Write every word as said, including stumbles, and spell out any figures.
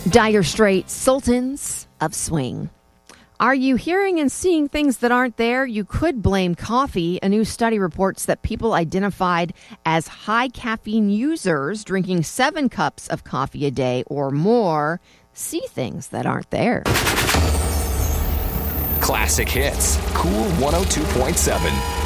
Dire Straits, Sultans of Swing. Are you hearing and seeing things that aren't there? You could blame coffee. A new study reports that people identified as high caffeine users drinking seven cups of coffee a day or more see things that aren't there. Classic hits. Cool one oh two point seven.